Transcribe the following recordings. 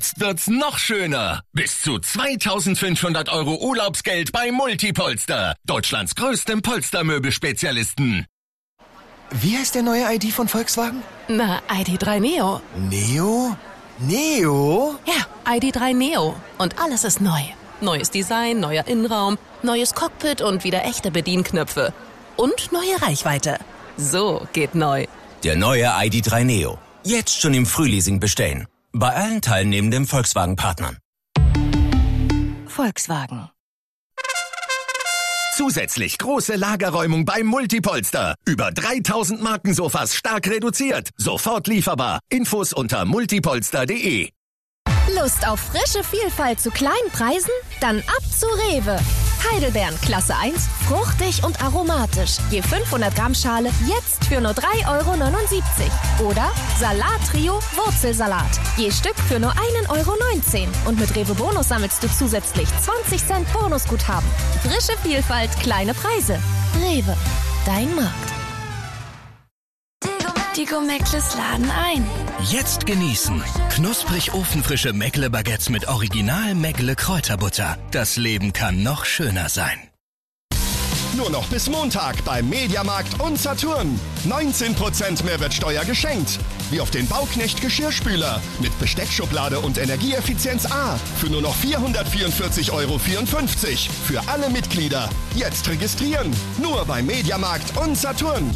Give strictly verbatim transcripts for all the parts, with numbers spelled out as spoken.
Jetzt wird's noch schöner. Bis zu zweitausendfünfhundert Euro Urlaubsgeld bei Multipolster. Deutschlands größtem Polstermöbelspezialisten. Wie heißt der neue I D von Volkswagen? Na, I D drei Neo. Neo? Neo? Ja, I D drei Neo. Und alles ist neu. Neues Design, neuer Innenraum, neues Cockpit und wieder echte Bedienknöpfe. Und neue Reichweite. So geht neu. Der neue I D drei Neo. Jetzt schon im Frühleasing bestellen. Bei allen teilnehmenden Volkswagen-Partnern. Volkswagen. Zusätzlich große Lagerräumung beim Multipolster. Über dreitausend Markensofas stark reduziert. Sofort lieferbar. Infos unter multipolster punkt de. Lust auf frische Vielfalt zu kleinen Preisen? Dann ab zu Rewe. Heidelbeeren Klasse eins, fruchtig und aromatisch. Je fünfhundert Gramm Schale jetzt für nur drei Euro neunundsiebzig. Oder Salat-Trio Wurzelsalat. Je Stück für nur ein Euro neunzehn. Und mit Rewe Bonus sammelst du zusätzlich zwanzig Cent Bonusguthaben. Frische Vielfalt, kleine Preise. Rewe, dein Markt. Die Go-Meckles laden ein. Jetzt genießen. Knusprig ofenfrische Meckle-Baguettes mit Original Meckle-Kräuterbutter. Das Leben kann noch schöner sein. Nur noch bis Montag beim Mediamarkt und Saturn. neunzehn Prozent Mehrwertsteuer geschenkt. Wie auf den Bauknecht Geschirrspüler mit Besteckschublade und Energieeffizienz A für nur noch vierhundertvierundvierzig Euro vierundfünfzig. Für alle Mitglieder. Jetzt registrieren. Nur beim Mediamarkt und Saturn.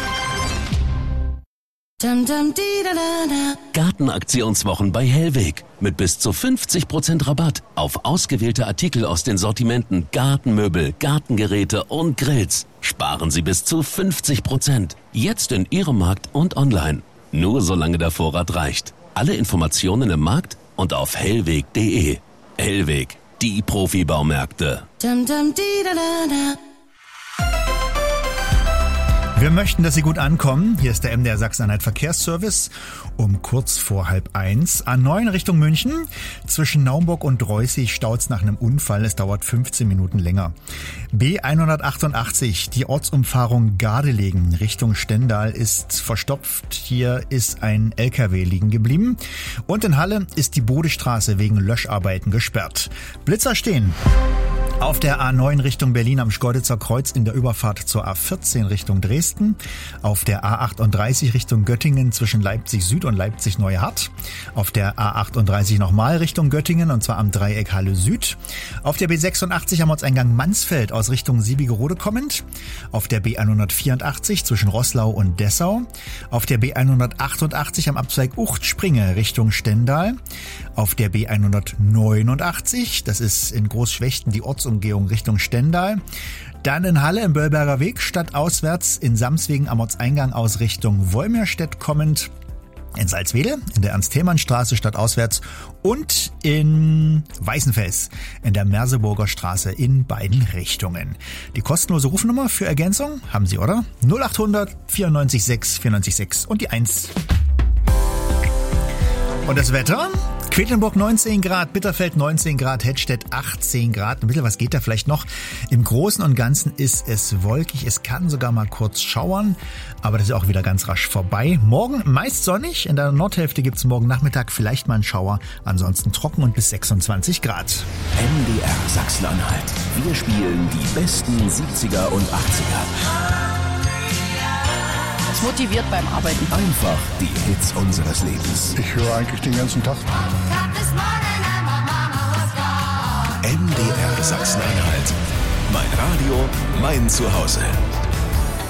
Gartenaktionswochen bei Hellweg. Mit bis zu fünfzig Prozent Rabatt auf ausgewählte Artikel aus den Sortimenten Gartenmöbel, Gartengeräte und Grills. Sparen Sie bis zu fünfzig Prozent. Jetzt in Ihrem Markt und online. Nur solange der Vorrat reicht. Alle Informationen im Markt und auf hellweg punkt de. Hellweg, die Profibaumärkte. Wir möchten, dass Sie gut ankommen. Hier ist der M D R Sachsen-Anhalt Verkehrsservice um kurz vor halb eins. A neun Richtung München. Zwischen Naumburg und Dreußig staut's nach einem Unfall. Es dauert fünfzehn Minuten länger. B hundertachtundachtzig, die Ortsumfahrung Gardelegen Richtung Stendal ist verstopft. Hier ist ein L K W liegen geblieben. Und in Halle ist die Bodestraße wegen Löscharbeiten gesperrt. Blitzer stehen. Auf der A neun Richtung Berlin am Schkeuditzer Kreuz in der Überfahrt zur A vierzehn Richtung Dresden. Auf der A achtunddreißig Richtung Göttingen zwischen Leipzig Süd und Leipzig Neuhardt. Auf der A achtunddreißig nochmal Richtung Göttingen und zwar am Dreieck Halle Süd. Auf der B sechsundachtzig am Ortseingang Mansfeld aus Richtung Siebigerode kommend. Auf der B hundertvierundachtzig zwischen Roßlau und Dessau. Auf der B hundertachtundachtzig am Abzweig Uchtspringe Richtung Stendal. Auf der B hundertneunundachtzig, das ist in Großschwechten die Ortsumgehung Richtung Stendal. Dann in Halle im Böllberger Weg stadtauswärts, in Samswegen am Ortseingang aus Richtung Wolmirstedt kommend. In Salzwedel, in der Ernst-Thälmann-Straße stadtauswärts und in Weißenfels in der Merseburger Straße in beiden Richtungen. Die kostenlose Rufnummer für Ergänzung haben Sie, oder? null achthundert vierundneunzig sechs vierundneunzig sechs und die eins. Und das Wetter? Quedlinburg neunzehn Grad, Bitterfeld neunzehn Grad, Hettstedt achtzehn Grad. Ein bisschen was geht da vielleicht noch. Im Großen und Ganzen ist es wolkig. Es kann sogar mal kurz schauern, aber das ist auch wieder ganz rasch vorbei. Morgen meist sonnig. In der Nordhälfte gibt es morgen Nachmittag vielleicht mal einen Schauer. Ansonsten trocken und bis sechsundzwanzig Grad. M D R Sachsen-Anhalt. Wir spielen die besten siebziger und achtziger. Das motiviert beim Arbeiten. Einfach die Hits unseres Lebens. Ich höre eigentlich den ganzen Tag. M D R Sachsen-Anhalt. Mein Radio, mein Zuhause.